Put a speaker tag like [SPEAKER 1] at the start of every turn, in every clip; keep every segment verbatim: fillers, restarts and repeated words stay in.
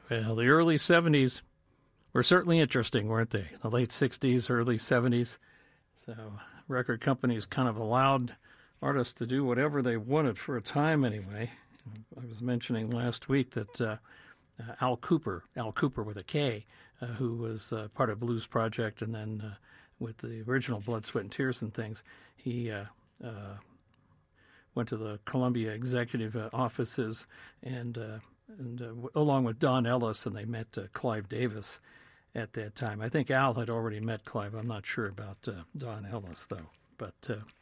[SPEAKER 1] Well, the early seventies were certainly interesting, weren't they? The late sixties, early seventies. So record companies kind of allowed artists to do whatever they wanted for a time anyway. I was mentioning last week that uh, uh, Al Cooper, Al Cooper with a K, uh, who was uh, part of Blues Project and then uh, with the original Blood, Sweat, and Tears and things, he uh, uh, went to the Columbia executive uh, offices and, uh, and uh, w- along with Don Ellis, and they met uh, Clive Davis at that time. I think Al had already met Clive. I'm not sure about uh, Don Ellis, though. But,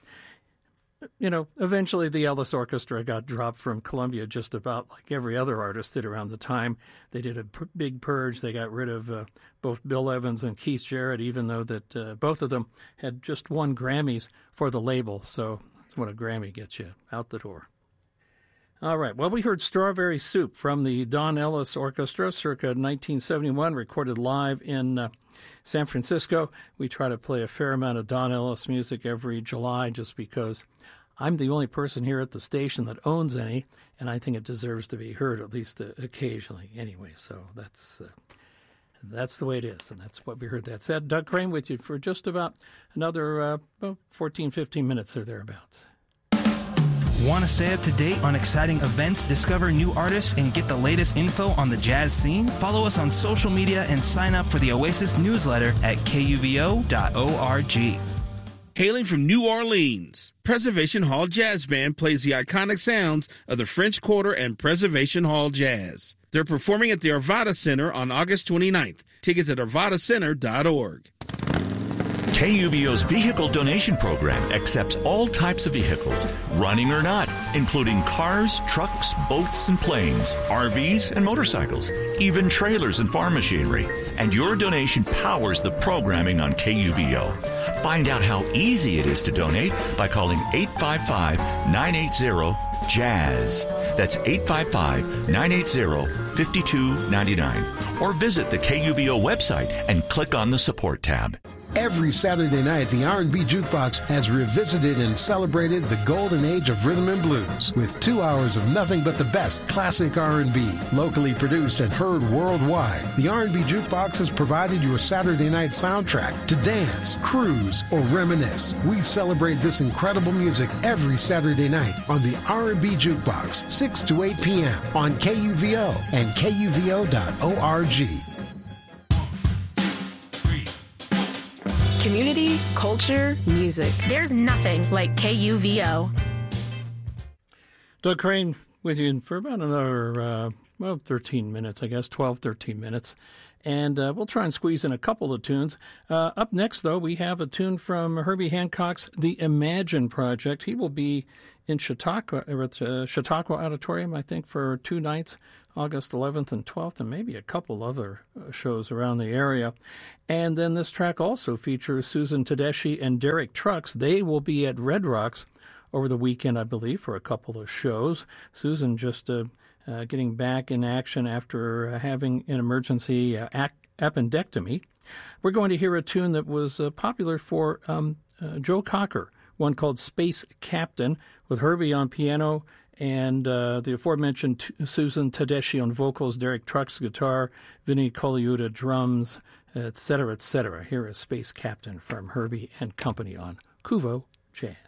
[SPEAKER 1] uh, you know, eventually the Ellis Orchestra got dropped from Columbia just about like every other artist did around the time. They did a p- big purge. They got rid of uh, both Bill Evans and Keith Jarrett, even though that uh, both of them had just won Grammys for the label. So that's what a Grammy gets you out the door. All right. Well, we heard Strawberry Soup from the Don Ellis Orchestra circa nineteen seventy-one, recorded live in uh, San Francisco. We try to play a fair amount of Don Ellis music every July just because I'm the only person here at the station that owns any, and I think it deserves to be heard at least uh, occasionally anyway. So that's uh, that's the way it is, and that's what we heard that said. Doug Crane with you for just about another uh, about fourteen, fifteen minutes or thereabouts.
[SPEAKER 2] Want to stay up to date on exciting events, discover new artists, and get the latest info on the jazz scene? Follow us on social media and sign up for the Oasis newsletter at K U V O dot org.
[SPEAKER 3] Hailing from New Orleans, Preservation Hall Jazz Band plays the iconic sounds of the French Quarter and Preservation Hall Jazz. They're performing at the Arvada Center on August twenty-ninth. Tickets at arvada center dot org.
[SPEAKER 4] K U V O's vehicle donation program accepts all types of vehicles, running or not, including cars, trucks, boats, and planes, R Vs, and motorcycles, even trailers and farm machinery. And your donation powers the programming on K U V O. Find out how easy it is to donate by calling eight five five, nine eight zero, jazz. That's eight five five, nine eight zero, five two nine nine. Or visit the K U V O website and click on the support tab.
[SPEAKER 5] Every Saturday night, the R and B Jukebox has revisited and celebrated the golden age of rhythm and blues with two hours of nothing but the best classic R and B, locally produced and heard worldwide. The R and B Jukebox has provided your Saturday night soundtrack to dance, cruise, or reminisce. We celebrate this incredible music every Saturday night on the R and B Jukebox, six to eight p.m. on K U V O and K U V O dot org.
[SPEAKER 6] Community, culture, music. There's nothing like K U V O.
[SPEAKER 1] Doug Crane with you for about another, uh, well, thirteen minutes, I guess, twelve, thirteen minutes. And uh, we'll try and squeeze in a couple of tunes. Uh, up next, though, we have a tune from Herbie Hancock's The Imagine Project. He will be in Chautauqua, at uh, Chautauqua Auditorium, I think, for two nights, August eleventh and twelfth, and maybe a couple other uh, shows around the area. And then this track also features Susan Tedeschi and Derek Trucks. They will be at Red Rocks over the weekend, I believe, for a couple of shows. Susan just uh, uh, getting back in action after uh, having an emergency uh, ac- appendectomy. We're going to hear a tune that was uh, popular for um, uh, Joe Cocker, one called Space Captain, with Herbie on piano and uh, the aforementioned t- Susan Tedeschi on vocals, Derek Trucks guitar, Vinny Colaiuta drums, et cetera, et cetera. Here is Space Captain from Herbie and Company on Kuvo Jazz.